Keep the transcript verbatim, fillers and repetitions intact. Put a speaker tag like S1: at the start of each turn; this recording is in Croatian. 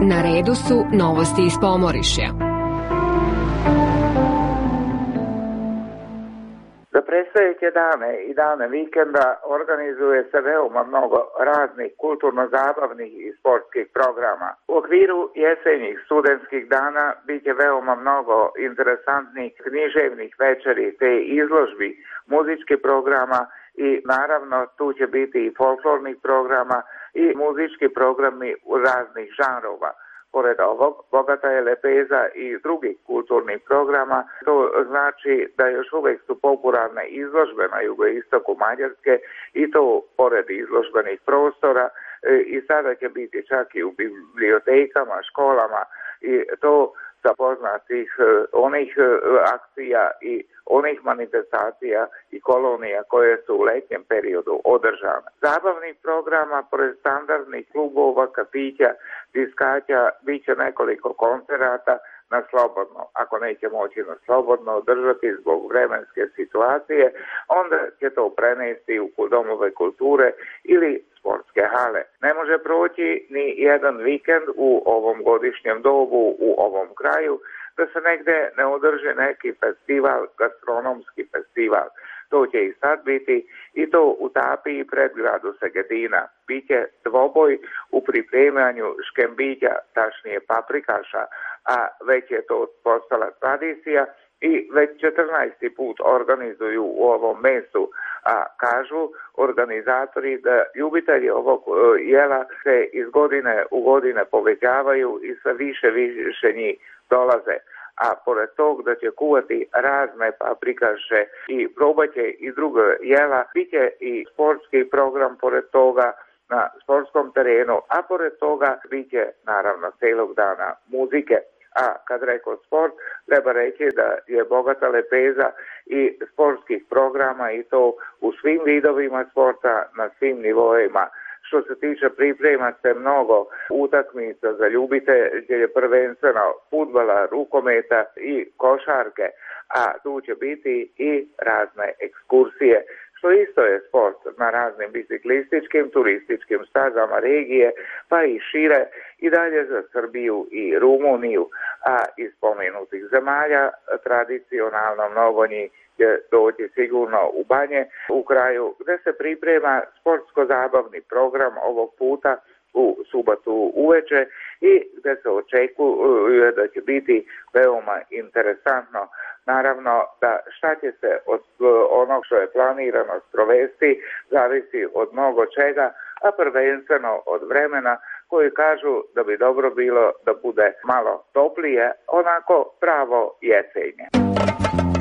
S1: Na redu su novosti iz Pomorišja.
S2: Za predstojeće dane i dane vikenda organizuje se veoma mnogo raznih kulturno-zabavnih i sportskih programa. U okviru jesenjih studentskih dana bit će veoma mnogo interesantnih književnih večeri te izložbi, muzičkih programa i naravno tu će biti i folklornih programa i muzički programi u raznih žanrova. Pored ovog, bogata je lepeza i drugih kulturnih programa. To znači da još uvijek su popularne izložbe na jugoistoku Mađarske i to pored izložbenih prostora i sada će biti čak i u bibliotekama, školama i to sa poznatih onih akcija i onih manifestacija i kolonija koje su u letnjem periodu održane. Zabavnih programa, pored standardnih klubova, kafića, diskaća, bit će nekoliko koncerata na slobodno. Ako neće moći na slobodno održati zbog vremenske situacije, onda će to prenesti u domove kulture ili sportske hale. Ne može proći ni jedan vikend u ovom godišnjem dobu u ovom kraju da se negde ne održi neki festival, gastronomski festival. To će i sad biti i to u Tapiji i predgradu Segedina. Biće dvoboj u pripremanju škembića, tačnije paprikaša, a već je to postala tradicija i već četrnaesti put organizuju u ovom mjestu, a kažu organizatori da ljubitelji ovog jela se iz godine u godine povećavaju i sve više više njih dolaze. A pored tog da će kuvati razne paprikaše i probat će i drugo jela, bit će i sportski program pored toga na sportskom terenu, a pored toga bit će naravno celog dana muzike. A kad rekao sport, treba reći da je bogata lepeza i sportskih programa i to u svim vidovima sporta na svim nivoima. Što se tiče priprema se mnogo utakmica za ljubitelje prvenstveno fudbala, rukometa i košarke, a tu će biti i razne ekskursije. Što isto je sport na raznim biciklističkim, turističkim stazama regije, pa i šire i dalje za Srbiju i Rumuniju, a iz spomenutih zemalja tradicionalno mnogo njih će doći sigurno u Banje u kraju gdje se priprema sportsko-zabavni program ovog puta u subotu uveče i gdje se očekuje da će biti veoma interesantno. Naravno da šta će se od onog što je planirano sprovesti zavisi od mnogo čega, a prvenstveno od vremena koji kažu da bi dobro bilo da bude malo toplije, onako pravo jesenje.